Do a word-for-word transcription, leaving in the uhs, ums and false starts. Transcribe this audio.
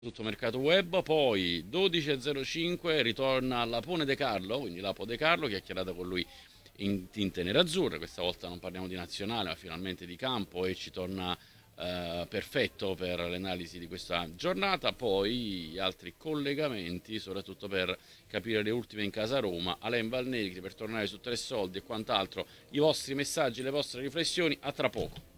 tutto mercato web, poi dodici e zero cinque ritorna Lapone De Carlo, quindi Lapo De Carlo, chiacchierata con lui in tinte nerazzurre, questa volta non parliamo di nazionale ma finalmente di campo e ci torna eh, perfetto per l'analisi di questa giornata, poi altri collegamenti soprattutto per capire le ultime in casa Roma, Alain Valnegri per tornare su Tre Soldi e quant'altro, i vostri messaggi, le vostre riflessioni, a tra poco.